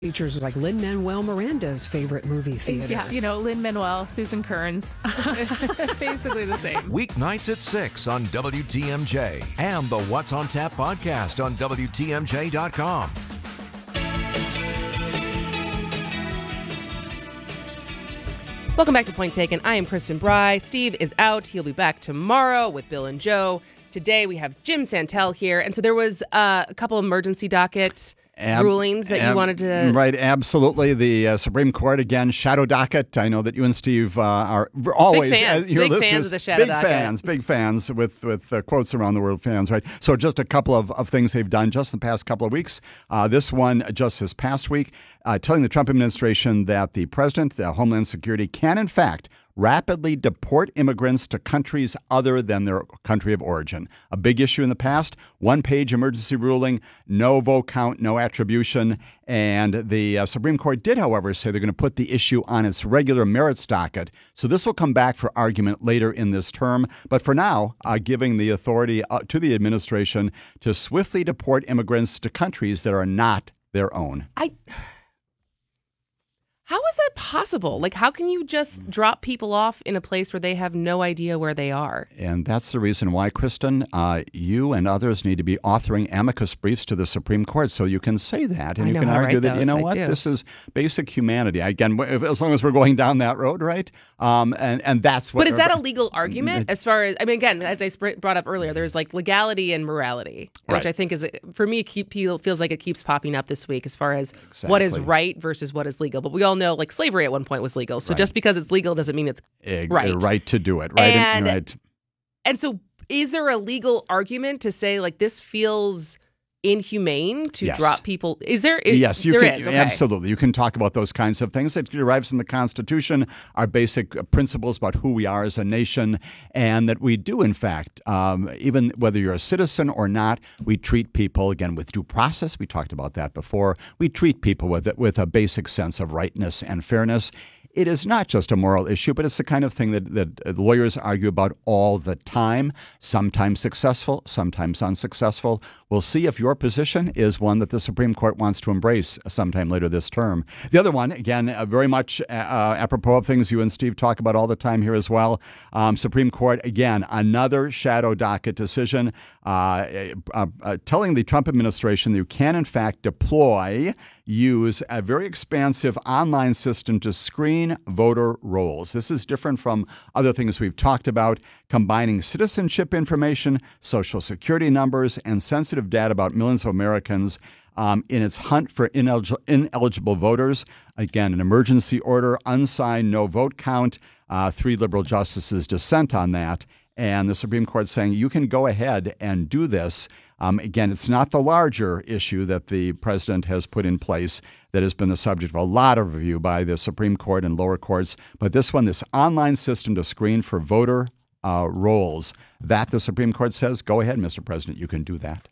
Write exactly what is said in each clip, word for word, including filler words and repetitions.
Features like Lin-Manuel Miranda's favorite movie theater. Yeah, you know, Lin-Manuel, Susan Kearns. Basically the same. Weeknights at six on W T M J and the What's on Tap podcast on W T M J dot com. Welcome back to Point Taken. I am Kristen Bry. Steve is out. He'll be back tomorrow with Bill and Joe. Today we have Jim Santel here. And so there was uh, a couple emergency docket Ab- rulings that ab- you wanted to... Right, absolutely. The uh, Supreme Court, again, shadow docket. I know that you and Steve uh, are always... Big fans. Uh, your big fans of the shadow big docket. Big fans, big fans with, with uh, quotes around the world fans, right? So just a couple of, of things they've done just in the past couple of weeks. Uh, this one just this past week, uh, telling the Trump administration that the president, the Homeland Security, can in fact rapidly deport immigrants to countries other than their country of origin. A big issue in the past, one-page emergency ruling, no vote count, no attribution. And the uh, Supreme Court did, however, say they're going to put the issue on its regular merits docket. So this will come back for argument later in this term. But for now, uh, giving the authority uh, to the administration to swiftly deport immigrants to countries that are not their own. I... How is that possible? Like, how can you just drop people off in a place where they have no idea where they are? And that's the reason why, Kristen, uh, you and others need to be authoring amicus briefs to the Supreme Court so you can say that. And I you know can how to argue write that, you those. know I what, do. this is basic humanity. Again, as long as we're going down that road, right? Um, and, and that's what... But is that a legal argument as far as, I mean, again, as I sp- brought up earlier, there's like legality and morality, which Right. I think is, for me, keep, feels like it keeps popping up this week as far as what is Exactly. right versus what is legal. But we all know, like, slavery at one point was legal. So Right. just because it's legal doesn't mean it's Egg- right. right to do it, right? And, right. and so is there a legal argument to say, like, this feels inhumane to Yes. drop people? Is there? Is, Yes, you there can, is. Okay. absolutely. You can talk about those kinds of things. It derives from the Constitution, our basic principles about who we are as a nation, and that we do, in fact, um, even whether you're a citizen or not, we treat people, again, with due process. We talked about that before. We treat people with, with a basic sense of rightness and fairness. It is not just a moral issue, but it's the kind of thing that, that lawyers argue about all the time, sometimes successful, sometimes unsuccessful. We'll see if your position is one that the Supreme Court wants to embrace sometime later this term. The other one, again, uh, very much uh, apropos of things you and Steve talk about all the time here as well, um, Supreme Court, again, another shadow docket decision uh, uh, uh, telling the Trump administration that you can, in fact, deploy, use a very expansive online system to screen voter rolls. This is different from other things we've talked about, combining citizenship information, social security numbers, and sensitive data about millions of Americans um, in its hunt for inelig- ineligible voters. Again, an emergency order, unsigned, no vote count, uh, three liberal justices dissent on that. And the Supreme Court saying you can go ahead and do this. Um, again, it's not the larger issue that the president has put in place that has been the subject of a lot of review by the Supreme Court and lower courts. But this one, this online system to screen for voter uh, rolls, that the Supreme Court says, go ahead, Mister President, you can do that.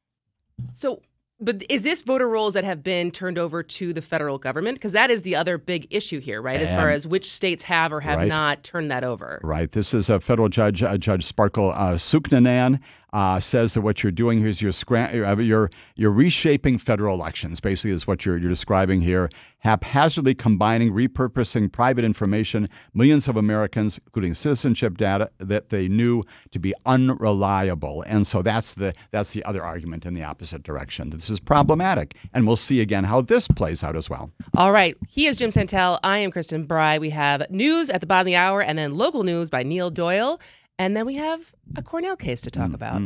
So, but is this voter rolls that have been turned over to the federal government? Because that is the other big issue here, right? As far And- as which states have or have Right. not turned that over. Right. This is a federal judge, uh, Judge Sparkle uh, Suknanan, uh, says that what you're doing here is you're, scram- uh, you're, you're reshaping federal elections, basically is what you're, you're describing here, haphazardly combining, repurposing private information, millions of Americans, including citizenship data, that they knew to be unreliable. And so that's the, that's the other argument in the opposite direction. This is problematic. And we'll see again how this plays out as well. All right. He is Jim Santel. I am Kristen Bry. We have news at the bottom of the hour and then local news by Neil Doyle. And then we have a Cornell case to talk about.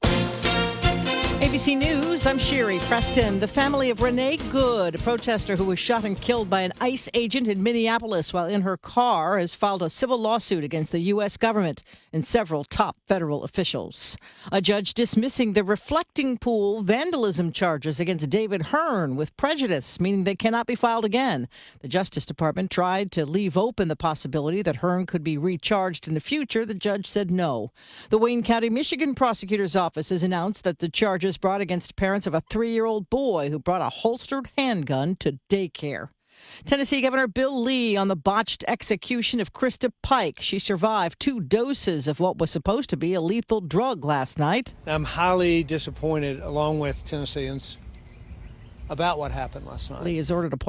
A B C News, I'm Sherry Preston. The family of Renee Good, a protester who was shot and killed by an ICE agent in Minneapolis while in her car, has filed a civil lawsuit against the U S government and several top federal officials. A judge dismissing the reflecting pool vandalism charges against David Hearn with prejudice, meaning they cannot be filed again. The Justice Department tried to leave open the possibility that Hearn could be recharged in the future. The judge said no. The Wayne County, Michigan prosecutor's office has announced that the charges brought against parents of a three-year-old boy who brought a holstered handgun to daycare. Tennessee Governor Bill Lee on the botched execution of Krista Pike. She survived two doses of what was supposed to be a lethal drug last night. I'm highly disappointed, along with Tennesseans. about what happened last night. Lee has ordered a